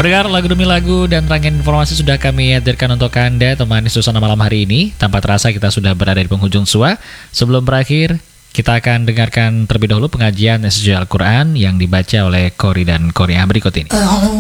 Pendengar, lagu demi lagu dan rangkaian informasi sudah kami hadirkan untuk Anda temani suasana malam hari ini. Tanpa terasa kita sudah berada di penghujung sua. Sebelum berakhir, kita akan dengarkan terlebih dahulu pengajian SJ Al-Quran yang dibaca oleh Kori dan Kori berikut ini.